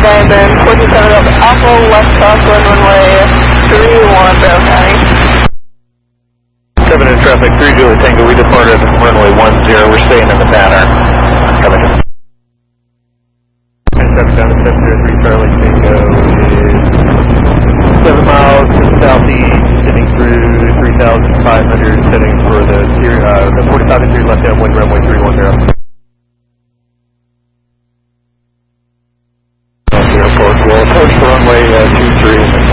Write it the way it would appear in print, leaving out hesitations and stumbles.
Diamond, 47 of Alpha, West Southwind, runway 31, Barrow County. 7 in traffic, 3 Julie Tango, we departed runway 10, we're staying in the banner. Coming in. 7 down to 703 Charlie Tango is 7 miles to the southeast, heading through 3,500, heading for the 45 degree left downwind runway 310. Airport will approach the runway 23.